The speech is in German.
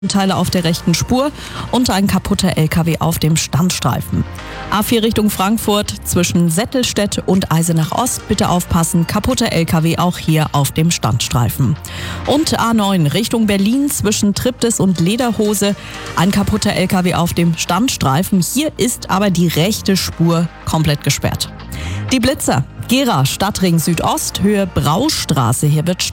Teile auf der rechten Spur und ein kaputter LKW auf dem Standstreifen. A4 Richtung Frankfurt zwischen Settelstedt und Eisenach Ost. Bitte aufpassen, kaputter LKW auch hier auf dem Standstreifen. Und A9 Richtung Berlin zwischen Triptis und Lederhose. Ein kaputter LKW auf dem Standstreifen. Hier ist aber die rechte Spur komplett gesperrt. Die Blitzer. Gera, Stadtring Südost, Höhe Braustraße. Hier wird